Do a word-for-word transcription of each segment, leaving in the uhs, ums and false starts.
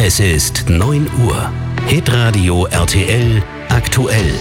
Es ist neun Uhr. Hitradio R T L aktuell.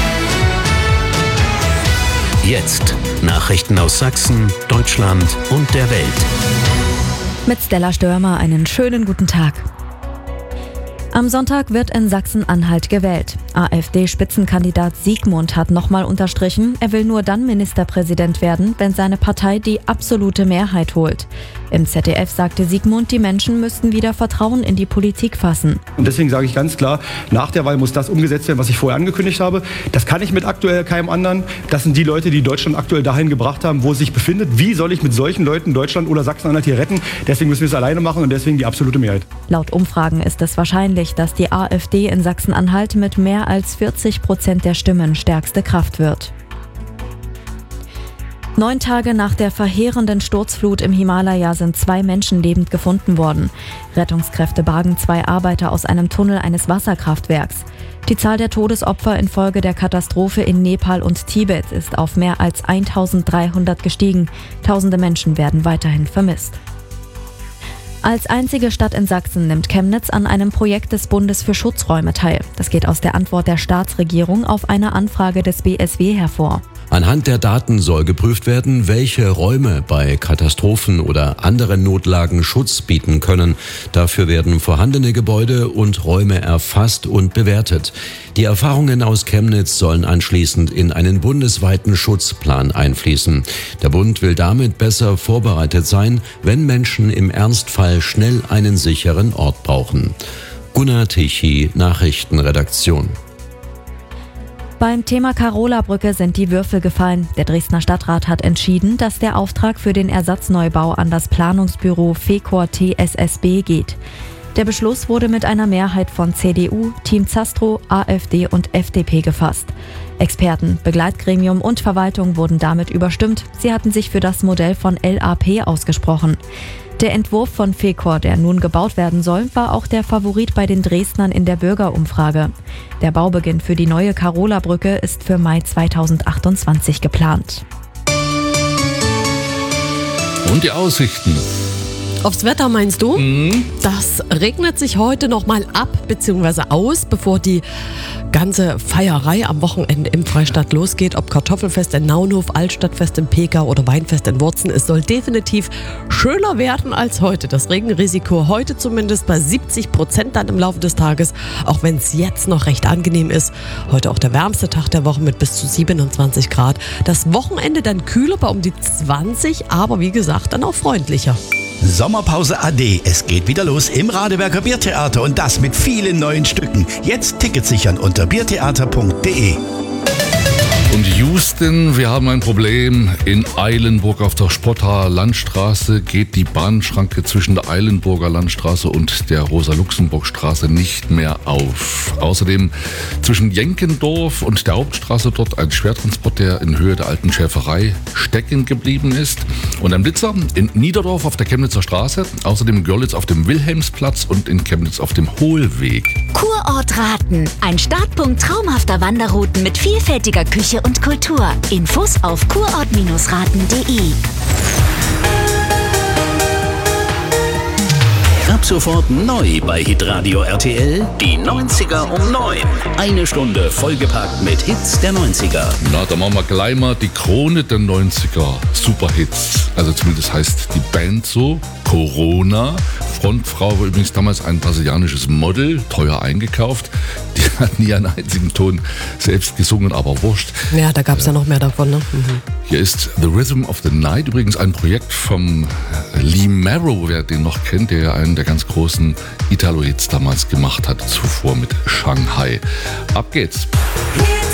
Jetzt Nachrichten aus Sachsen, Deutschland und der Welt. Mit Stella Störmer einen schönen guten Tag. Am Sonntag wird in Sachsen-Anhalt gewählt. AfD-Spitzenkandidat Siegmund hat nochmal unterstrichen, er will nur dann Ministerpräsident werden, wenn seine Partei die absolute Mehrheit holt. Im Z D F sagte Siegmund, die Menschen müssten wieder Vertrauen in die Politik fassen. Und deswegen sage ich ganz klar, nach der Wahl muss das umgesetzt werden, was ich vorher angekündigt habe. Das kann ich mit aktuell keinem anderen. Das sind die Leute, die Deutschland aktuell dahin gebracht haben, wo es sich befindet. Wie soll ich mit solchen Leuten Deutschland oder Sachsen-Anhalt hier retten? Deswegen müssen wir es alleine machen und deswegen die absolute Mehrheit. Laut Umfragen ist es wahrscheinlich, dass die AfD in Sachsen-Anhalt mit mehr als vierzig Prozent der Stimmen stärkste Kraft wird. Neun Tage nach der verheerenden Sturzflut im Himalaya sind zwei Menschen lebend gefunden worden. Rettungskräfte bargen zwei Arbeiter aus einem Tunnel eines Wasserkraftwerks. Die Zahl der Todesopfer infolge der Katastrophe in Nepal und Tibet ist auf mehr als eintausenddreihundert gestiegen. Tausende Menschen werden weiterhin vermisst. Als einzige Stadt in Sachsen nimmt Chemnitz an einem Projekt des Bundes für Schutzräume teil. Das geht aus der Antwort der Staatsregierung auf eine Anfrage des B S W hervor. Anhand der Daten soll geprüft werden, welche Räume bei Katastrophen oder anderen Notlagen Schutz bieten können. Dafür werden vorhandene Gebäude und Räume erfasst und bewertet. Die Erfahrungen aus Chemnitz sollen anschließend in einen bundesweiten Schutzplan einfließen. Der Bund will damit besser vorbereitet sein, wenn Menschen im Ernstfall schnell einen sicheren Ort brauchen. Gunnar Tichy, Nachrichtenredaktion. Beim Thema Carola-Brücke sind die Würfel gefallen. Der Dresdner Stadtrat hat entschieden, dass der Auftrag für den Ersatzneubau an das Planungsbüro Fecor T S S B geht. Der Beschluss wurde mit einer Mehrheit von C D U, Team Zastro, AfD und F D P gefasst. Experten, Begleitgremium und Verwaltung wurden damit überstimmt. Sie hatten sich für das Modell von L A P ausgesprochen. Der Entwurf von Fecor, der nun gebaut werden soll, war auch der Favorit bei den Dresdnern in der Bürgerumfrage. Der Baubeginn für die neue Carola-Brücke ist für Mai zweitausendachtundzwanzig geplant. Und die Aussichten. Aufs Wetter meinst du? Mhm. Das regnet sich heute noch mal ab bzw. aus, bevor die ganze Feierei am Wochenende im Freistaat losgeht. Ob Kartoffelfest in Naunhof, Altstadtfest in Pekau oder Weinfest in Wurzen. Es soll definitiv schöner werden als heute. Das Regenrisiko heute zumindest bei siebzig Prozent dann im Laufe des Tages, auch wenn es jetzt noch recht angenehm ist. Heute auch der wärmste Tag der Woche mit bis zu siebenundzwanzig Grad. Das Wochenende dann kühler bei um die zwanzig, aber wie gesagt dann auch freundlicher. Sommerpause A D. Es geht wieder los im Radeberger Biertheater und das mit vielen neuen Stücken. Jetzt Tickets sichern unter biertheater punkt de. Und Houston, wir haben ein Problem. In Eilenburg auf der Spottaer Landstraße geht die Bahnschranke zwischen der Eilenburger Landstraße und der Rosa-Luxemburg-Straße nicht mehr auf. Außerdem zwischen Jenkendorf und der Hauptstraße dort ein Schwertransport, der in Höhe der alten Schäferei stecken geblieben ist. Und ein Blitzer in Niederdorf auf der Chemnitzer Straße, außerdem in Görlitz auf dem Wilhelmsplatz und in Chemnitz auf dem Hohlweg. Kurort Raten, ein Startpunkt traumhafter Wanderrouten mit vielfältiger Küche und Kultur. Infos auf kurort Bindestrich raten punkt de. Ab sofort neu bei Hitradio R T L, die neunziger um neun. Eine Stunde vollgepackt mit Hits der neunziger. Na, da machen wir gleich mal die Krone der neunziger Superhits. Also zumindest heißt die Band so. Corona. Frontfrau war übrigens damals ein brasilianisches Model, teuer eingekauft. Die hat nie einen einzigen Ton selbst gesungen, aber wurscht. Ja, da gab es ja. ja noch mehr davon. Ne? Mhm. Hier ist The Rhythm of the Night, übrigens ein Projekt vom Lee Marrow, wer den noch kennt, der ja einen der ganz großen Italo-Hits damals gemacht hat, zuvor mit Shanghai. Ab geht's. Hey.